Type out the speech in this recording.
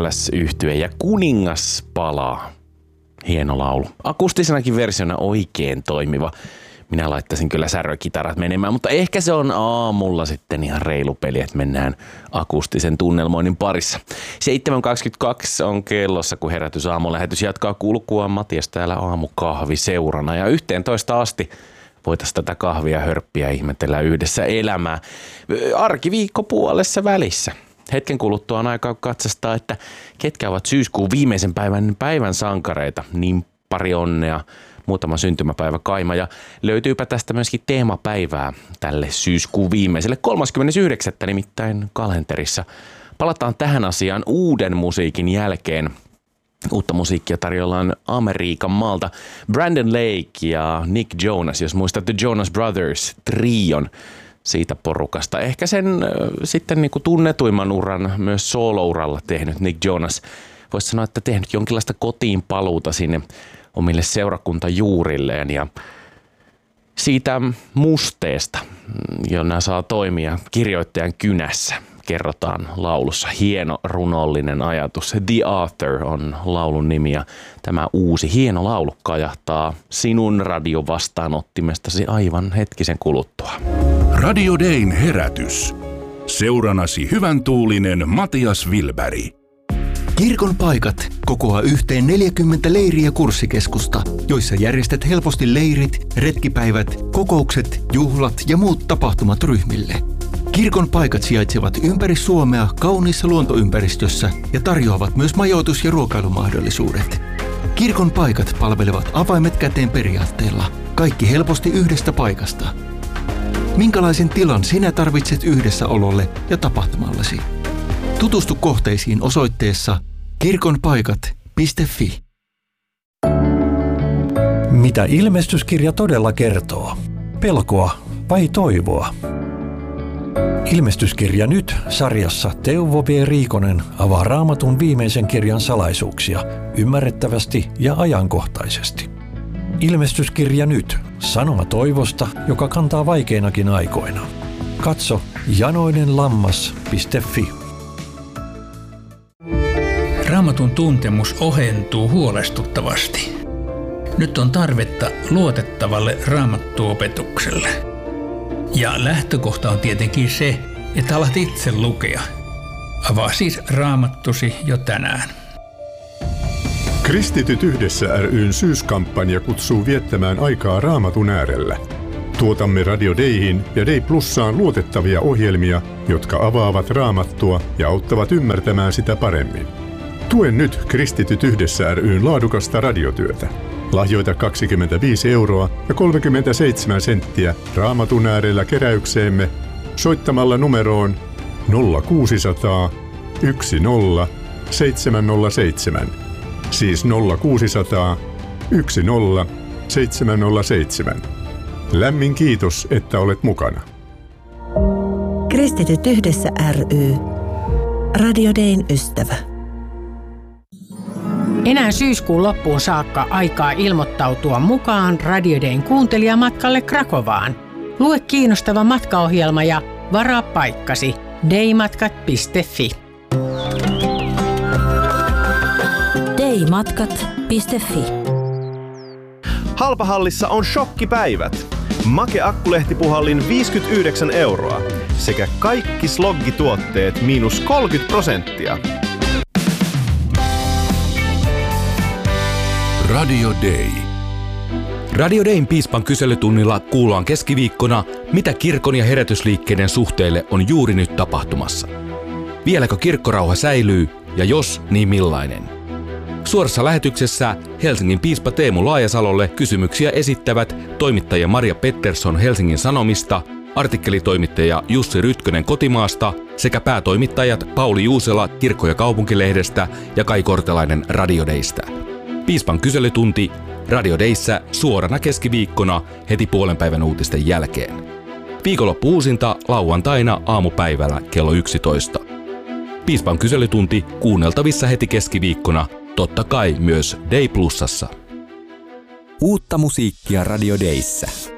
Palace-yhtye ja Kuningas palaa. Hieno laulu. Akustisenakin versiona oikein toimiva. Minä laittaisin kyllä särökitarat menemään, mutta ehkä se on aamulla sitten ihan reilu peli, että mennään akustisen tunnelmoinnin parissa. 7.22 on kellossa, kun herätys aamulähetys jatkaa kulkua. Matias täällä aamukahvi seurana ja 11 asti voitaisiin tätä kahvia hörppiä ihmetellä yhdessä elämää. Arkiviikko puolessa välissä. Hetken kuluttua on aikaa katsastaa, että ketkä ovat syyskuun viimeisen päivän sankareita. Niin pari onnea, muutama syntymäpäivä kaima ja löytyypä tästä myöskin teemapäivää tälle syyskuun viimeiselle 39. nimittäin kalenterissa. Palataan tähän asiaan uuden musiikin jälkeen. Uutta musiikkia tarjollaan Amerikan maalta. Brandon Lake ja Nick Jonas, jos muistatte Jonas Brothers trion siitä porukasta. Ehkä sen sitten niin kuin tunnetuimman uran myös solo-uralla tehnyt Nick Jonas. Voisi sanoa, että tehnyt jonkinlaista kotiin paluuta sinne omille seurakuntajuurilleen ja siitä musteesta, jona saa toimia kirjoittajan kynässä, kerrotaan laulussa. Hieno runollinen ajatus. The Author on laulun nimi ja tämä uusi hieno laulu kajahtaa sinun radiovastaanottimestasi aivan hetkisen kuluttua. Radio Dayn herätys. Seuranasi hyvän tuulinen Matias Wilberg. Kirkon paikat kokoaa yhteen 40 leiri- ja kurssikeskusta, joissa järjestät helposti leirit, retkipäivät, kokoukset, juhlat ja muut tapahtumat ryhmille. Kirkon paikat sijaitsevat ympäri Suomea kauniissa luontoympäristössä ja tarjoavat myös majoitus- ja ruokailumahdollisuudet. Kirkon paikat palvelevat avaimet käteen periaatteella. Kaikki helposti yhdestä paikasta. Minkälaisen tilan sinä tarvitset yhdessäololle ja tapahtumallesi? Tutustu kohteisiin osoitteessa kirkonpaikat.fi. Mitä ilmestyskirja todella kertoo? Pelkoa vai toivoa? Ilmestyskirja nyt -sarjassa Teuvo V. Riikonen avaa Raamatun viimeisen kirjan salaisuuksia ymmärrettävästi ja ajankohtaisesti. Ilmestyskirja nyt -sanoma toivosta, joka kantaa vaikeinakin aikoina. Katso janoinenlammas.fi. Raamatun tuntemus ohentuu huolestuttavasti. Nyt on tarvetta luotettavalle raamattuopetukselle. Ja lähtökohta on tietenkin se, että alat itse lukea. Avaa siis Raamattusi jo tänään. Kristityt yhdessä ry:n syyskampanja kutsuu viettämään aikaa Raamatun äärellä. Tuotamme Radio Dayhin ja Day Plussaan luotettavia ohjelmia, jotka avaavat Raamattua ja auttavat ymmärtämään sitä paremmin. Tue nyt Kristityt yhdessä ry:n laadukasta radiotyötä. Lahjoita 25 € ja 37 senttiä Raamatun äärellä keräykseemme soittamalla numeroon 0600 10 707. Siis 0600 10 707. Lämmin kiitos, että olet mukana. Kristityt yhdessä ry. Radio Dayn ystävä. Enää syyskuun loppuun saakka aikaa ilmoittautua mukaan Radio Dayn kuuntelijamatkalle Krakovaan. Lue kiinnostava matkaohjelma ja varaa paikkasi daymatkat.fi. daymatkat.fi. Halpahallissa on shokkipäivät. Make Akkulehtipuhallin 59 € sekä kaikki sloggituotteet -30%. Radio Day. Radio Dayn piispan kyselytunnilla kuullaan keskiviikkona, mitä kirkon ja herätysliikkeiden suhteelle on juuri nyt tapahtumassa. Vieläkö kirkkorauha säilyy ja jos, niin millainen? Suorassa lähetyksessä Helsingin piispa Teemu Laajasalolle kysymyksiä esittävät toimittaja Maria Pettersson Helsingin Sanomista, artikkelitoimittaja Jussi Rytkönen Kotimaasta sekä päätoimittajat Pauli Juusela Kirkko- ja kaupunkilehdestä ja Kai Kortelainen Radio Daystä. Piispan kyselytunti Radio Dayssä suorana keskiviikkona heti puolenpäivän uutisten jälkeen. Viikonloppu-uusinta lauantaina aamupäivällä kello 11. Piispan kyselytunti kuunneltavissa heti keskiviikkona, totta kai myös Day Plusassa. Uutta musiikkia Radio Dayssä.